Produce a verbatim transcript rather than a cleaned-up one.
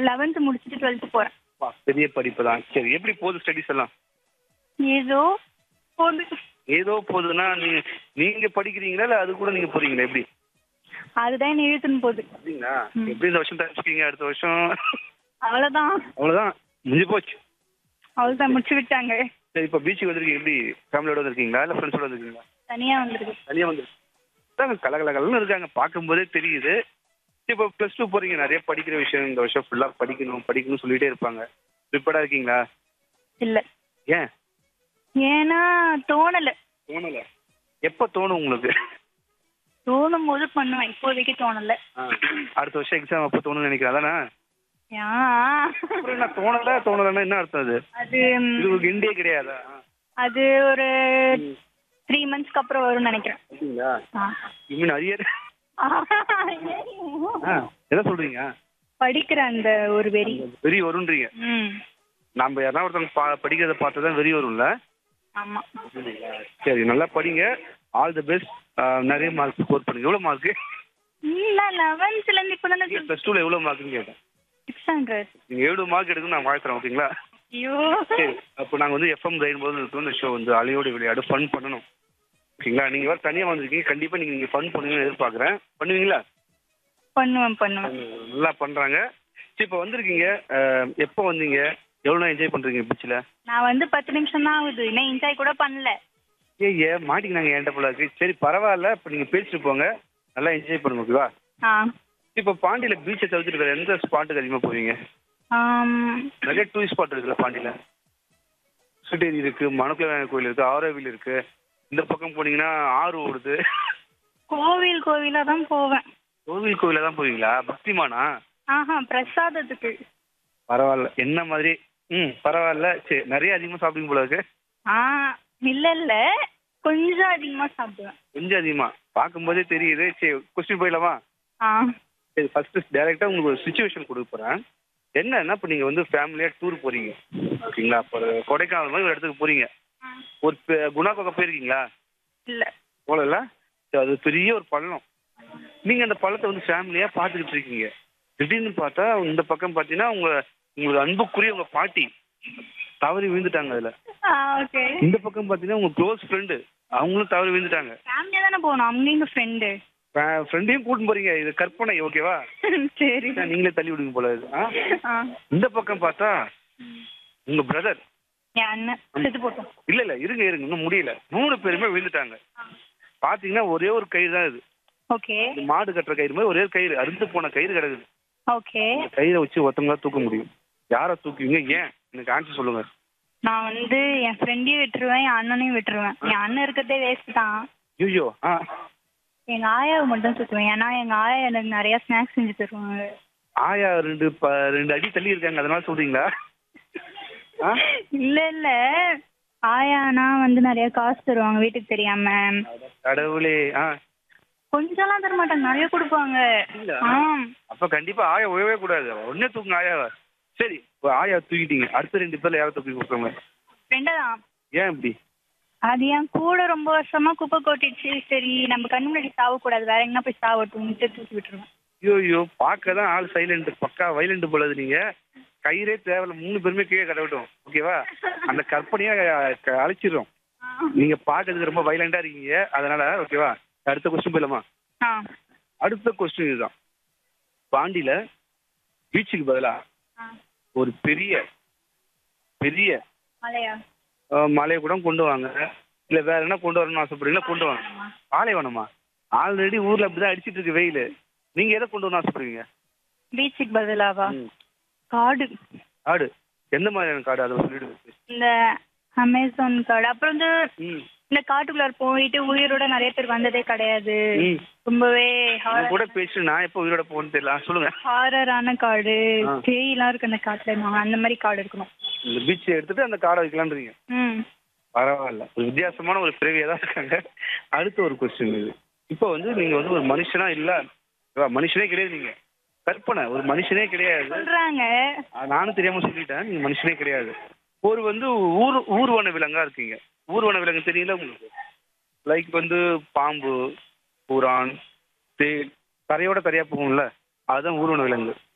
Eleventh முடிச்சுட்டு twelfth போறேன். வா, பெரிய படிப்பு தான். சரி, எப்படி போகுது ஸ்டடீஸ் எல்லாம்? ஏதோ போகுது. ஏதோ போகுதுன்னா நீங்க நீங்க படிக்கிறீங்களா இல்ல அது கூட நீங்க போறீங்களா எப்படி? அதுதான் என்ன இழுத்துன்னு போகுது. அப்படிங்களா? எப்படி இந்த வருஷம் தப்பிச்சிக்கீங்க, அடுத்த வருஷம் அவ்வளவுதான் அவ்வளவுதான் முடிஞ்சு போச்சு. அவ்வளவுதான் முடிச்சு விட்டாங்க. சரி, இப்போ பீச்சுக்கு வந்திருக்கீங்க. எப்படி ஃபேமிலியோட வந்திருக்கீங்களா இல்ல ஃப்ரெண்ட்ஸோட வந்திருக்கீங்களா? தனியா வந்துருக்கு. தனியா வந்துருக்கு. கலகலகலன்னு இருக்காங்க, பார்க்கும்போதே தெரியுது. இப்போ ப்ளஸ் டூ போறீங்க, நிறைய படிக்கிற விஷயம் இந்த வருஷம் ஃபுல்லா படிக்கணும் படிக்கணும்னு சொல்லிட்டே இருப்பாங்க. ப்ரிப்பேர்டா இருக்கீங்களா? இல்ல. ஏன்? ஏன்னா தோணல. தோணல. எப்ப தோணும் உங்களுக்கு? தோணும் போது பண்ணுவேன், இப்போதைக்கு தோணல. ஆ, அடுத்த வருஷம் எக்ஸாம் அப்போ தோணும்னு நினைக்கிறேன், அதானே? ஏன்? அப்புறம் என்ன தோணல தோணலன்னா என்ன அர்த்தம்? அது அது இது உங்களுக்கு இண்டே கிடையாதா? அது ஒரு த்ரீ மந்த்ஸ்க்கு அப்புறம் வரும்னு நினைக்கிறேன். அப்படிங்களா? ஆ. இன்னும் நிறைய ஆ, என்ன சொல்றீங்க? படிக்கிற அந்த ஒரு வெறி. வெறி வரும்ன்றீங்க. ம். நம்ம யாரா ஒருத்தவங்க பா படிக்கிறத பார்த்து தான் வெறி வரும்ல. ஆமா. சரி, நல்லா படிங்க. All the best. நிறைய மார்க் ஸ்கோர் பண்ணுங்க. எவ்வளோ மார்க்கு? இல்ல லெவன்த்ல இருந்து இப்போ தானே ப்ளஸ் டூல எவ்வளோ மார்க்குன்னு கேட்டேன். Six hundred. நீங்கள் எவ்வளோ மார்க் எடுக்கணும் நான் வாழ்த்துறேன், ஓகேங்களா? ஐயோ. சரி, அப்போ நாங்கள் வந்து எஃப்எம் ரெயின்போது இருக்கிறோம். இந்த ஷோ வந்து அலையோடு விளையாடு ஃபன் பண்ணணும், ஓகேங்களா? நீங்கள் வேறு தனியாக வந்திருக்கீங்க, கண்டிப்பாக நீங்கள் நீங்கள் ஃபன் பண்ணுவீங்கன்னு எதிர்பார்க்குறேன். பண்ணுவீங்களா? பண்ணுவேன் பண்ணுவேன். நல்லா பண்ணுறாங்க. சரி, இப்போ வந்திருக்கீங்க. எப்போ வந்தீங்க? எவ்வளோ என்ஜாய் பண்ணுறீங்க பீச்சில்? நான் வந்து பத்து நிமிஷம் தான் ஆகுது, இன்னும் என்ஜாய் கூட பண்ணல. ஏய் ஏ மாட்டிக்கினாங்க என்கிட்ட போல இருக்கு. சரி, பரவாயில்ல. இப்போ நீங்கள் பேசிட்டு போங்க, நல்லா என்ஜாய் பண்ணுங்க, ஓகேவா? ஆ. இப்போ பாண்டியில் பீச்சை தவிர்த்துட்டு வேறு எந்த ஸ்பாட்டுக்கு அதிகமாக போவீங்க? ஆம். நிறைய டூரிஸ்ட் ஸ்பாட் இருக்குல்ல பாண்டியில். சுட்டேரி இருக்குது, மணக்குள கோயில் இருக்குது, ஆரோவில் இருக்குது. இந்த பக்கம் போனீங்கன்னா ஆறு ஓடுது. கோவில் கோவிலா தான் போவேன். கோவில் கோவில தான் போவீங்களா? பக்திமானா? ஆஹா, பிரசாதத்துக்கு. பரவாயில்ல, என்ன மாதிரி. ம், பரவாயில்ல. சரி, நிறைய அதிகமாக சாப்பிடுங்க போல இருக்கு. ஆ, இல்ல இல்ல, கொஞ்சம் அதிகமா சாப்பிடுவேன். கொஞ்சம் அதிகமாக பார்க்கும்போதே தெரியுது. சரி, கொஸ்டின் போயிடலாமா? ஆ. சரி, ஃபஸ்ட்டு டேரெக்டாக உங்களுக்கு ஒரு சுச்சுவேஷன் கொடுக்க போகிறேன். என்னன்னா, இப்போ நீங்கள் வந்து ஃபேமிலியாக டூர் போகிறீங்க, ஓகேங்களா? இப்போ ஒரு கொடைக்கானல் மாதிரி ஒரு இடத்துக்கு போகிறீங்க. ஒரு பெ- குணா குகை போயிருக்கீங்களா? இல்ல. போகல. அது பெரிய ஒரு பள்ளம். நீங்கள் அந்த பள்ளத்தை வந்து ஃபேமிலியாக பார்த்துக்கிட்டு இருக்கீங்க. திடீர்னு பார்த்தா இந்த பக்கம் பார்த்தீங்கன்னா உங்கள் உங்களுக்கு அன்புக்குரிய உங்கள் பாட்டி தவறி விழுந்துட்டாங்க அதில். ஆ, ஓகே. இந்த பக்கம் பார்த்தீங்கன்னா உங்கள் க்ளோஸ் ஃப்ரெண்டு அவங்களும் தவறி விழுந்துட்டாங்க. ஃபேமிலியா தானே போகணும், அவங்க எங்க ஃப்ரெண்டு. ஃப்ரெண்டையும் கூட்டின்னு போறீங்க. இது கற்பனை, ஓகேவா? சரி. நீங்களே தள்ளி விடுங்க போல இது. ஆ? ஆ. இந்த பக்கம் பார்த்தா உங்க பிரதர். என் அண்ணன் செத்து போட்டோம். இல்ல இல்ல, இருங்க இருங்க, இன்னும் முடியல. மூணு பேருமே விழுந்துட்டாங்க. பாத்தீங்கன்னா ஒரே ஒரு கயிறு தான் இது. ஓகே. இது மாடு கட்டுற கயிறு மாதிரி ஒரே ஒரு கயிறு, அறுந்து போன கயிறு கிடக்குது. ஓகே. இந்த கயிறை வச்சு ஒருத்தவங்களா தூக்க முடியும். யாரை தூக்குவீங்க? ஏன்? எனக்கு ஆன்சர் சொல்லுங்க. நான் வந்து என் ஃப்ரெண்டையும் விட்டுருவேன், என் அண்ணனையும் விட்டுருவேன். என் அண்ணன் இருக்கிறதே வேஸ்ட் தான். ஐயோ. ஆ, எங்க ஆயாவை மட்டும் சுத்துவேன், ஏன்னா எங்க ஆயா எனக்கு நிறைய ஸ்நாக்ஸ் செஞ்சு தருவாங்க. ஆயா ரெண்டு ப- ரெண்டு அடி தள்ளி இருக்காங்க, அதனால சொல்றீங்களா? ஆ? இல்ல இல்ல, ஆயானா வந்து நிறைய காசு தருவாங்க வீட்டுக்கு தெரியாம. கடவுளே. ஆ, கொஞ்சம்லாம் தர மாட்டாங்க, நிறைய கொடுப்பாங்க. இல்ல. ஆ. அப்ப கண்டிப்பா ஆயா உழவே கூடாது, ஒன்னே தூக்குங்க ஆயாவை. சரி, இப்போ ஆயா தூக்கிட்டீங்க, அடுத்த ரெண்டு பேர்ல யாரை தூக்கி கொடுக்குறோங்க? ஃப்ரெண்டை தான். ஏன் இப்படி? அது என் கூட ரொம்ப வருஷமா குப்பை கொட்டிடுச்சு. சரி, நம்ம கண்ணு முன்னாடி சாவக்கூடாது, வேற எங்கன்னா போய் சாவட்டும்ட்டு தூக்கி விட்டுருவேன். ஐயோ ஐயோ, பார்க்க தான் ஆள் சைலண்ட், பக்கா வைலண்ட் போலது. நீங்க கயிறே தேவையில்ல, மூணு பேருமே கீழே கடவிட்டோம், ஓகேவா? அந்த கற்பனையா க- அழிச்சிடுறோம். நீங்க பார்க்கறதுக்கு ரொம்ப வைலண்டா இருக்கீங்க, அதனால ஓகேவா? அடுத்த கொஸ்டின் போயிடலாமா? ஆ. அடுத்த கொஸ்டின் இதுதான். பாண்டியில பீச்சுக்கு பதிலா ஆ. ஒரு பெரிய பெரிய மலையா? அஹ், மலையை கூட கொண்டு வாங்க, இல்ல வேற என்ன கொண்டு வரணும்னு ஆசைப்படுறீங்களா? கொண்டு வாங்க. பாலைவனமா? ஆல்ரெடி ஊர்ல அப்படிதான் அடிச்சிட்டு இருக்கு வெயில். நீங்க எதை கொண்டு வரணும் ஆசைப்படுறீங்க? பீச்சுக்கு பதிலாவா? ம். காடு. காடு. எந்த மாதிரியான காடு, அதை சொல்லிடுங்க. இந்த அமேசான் காடு. அப்புறம் வந்து ம். இந்த காட்டுக்குள்ளார போயிட்டு உயிரோட நிறைய பேர் வந்ததே கிடையாது. ம். ரொம்பவே உங்க கூட பேசி நான் எப்போ உயிரோட போகணும்னு தெரியல. ஆ, சொல்லுங்க. ஹாரரான காடு, ஆ. பேயெல்லாம் இருக்கு அந்த காட்டுல. நான் அந்த மாதிரி காடு இருக்கணும். இந்த பீச்சை எடுத்துட்டு அந்த காடை வைக்கலான்றீங்க. ம். பரவாயில்ல, ஒரு வித்தியாசமான ஒரு பிறவியா தான் இருக்காங்க. அடுத்த ஒரு கொஸ்டின் இது. இப்போ வந்து நீங்க வந்து ஒரு மனுஷனா இல்ல, மனுஷனே கிடையாது, நீங்க கற்பனை, ஒரு மனுஷனே கிடையாது. சொல்றாங்க. ஆ, நானும் தெரியாம சொல்லிட்டேன், நீங்க மனுஷனே கிடையாது. ஒரு வந்து ஊர் ஊர்வன விலங்கா இருக்கீங்க. ஊர்வன விலங்கு தெரியல உங்களுக்கு? லைக் வந்து பாம்பு, புறான், தேல், கரையோட கரையா போகும்ல, அதுதான் ஊர்வன விலங்கு.